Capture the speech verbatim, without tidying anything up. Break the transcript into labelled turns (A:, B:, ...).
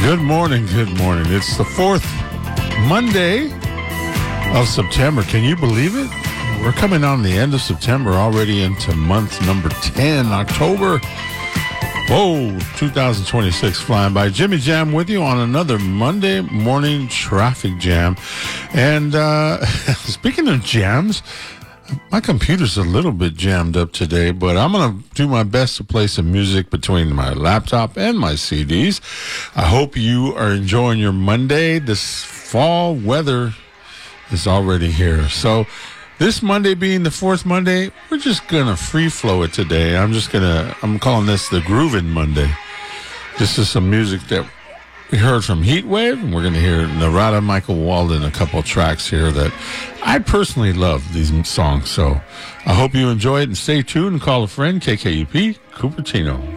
A: Good morning, good morning. It's the fourth Monday of September. Can you believe it? We're coming on the end of September, already into month number ten, October. Whoa, two thousand twenty-six flying by. Jimmy Jam with you on another Monday morning traffic jam. And uh, speaking of jams, my computer's a little bit jammed up today, but I'm going to do my best to play some music between my laptop and my C Ds. I hope you are enjoying your Monday. This fall weather is already here. So this Monday being the fourth Monday, we're just going to free flow it today. I'm just going to, I'm calling this the Groovin' Monday. This is some music that we heard from Heatwave, and we're going to hear Narada Michael Walden, a couple of tracks here that I personally love these songs. So I hope you enjoy it and stay tuned and call a friend. K K U P, Cupertino.